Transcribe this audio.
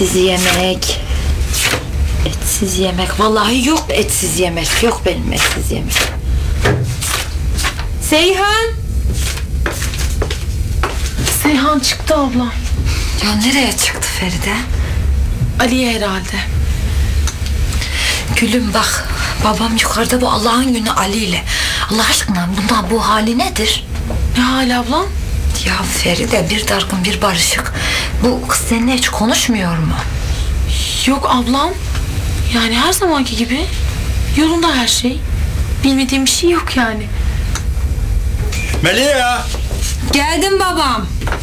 Etsiz yemek. Etsiz yemek. Vallahi yok etsiz yemek. Yok benim etsiz yemek. Seyhan. Seyhan çıktı abla. Ya nereye çıktı Feride? Ali'ye herhalde. Gülüm bak. Babam yukarıda bu Allah'ın günü Ali ile. Allah aşkına bundan bu hali nedir? Ne hali ablam? Ya Feride bir dargın bir barışık. Bu kız seninle hiç konuşmuyor mu? Yok ablam. Yani her zamanki gibi. Yolunda her şey. Bilmediğim bir şey yok yani. Melia! Geldim babam.